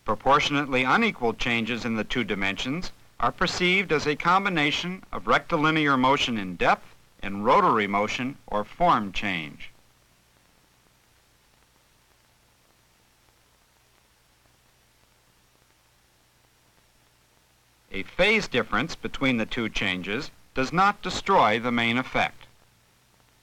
Proportionately unequal changes in the two dimensions are perceived as a combination of rectilinear motion in depth and rotary motion or form change. A phase difference between the two changes does not destroy the main effect.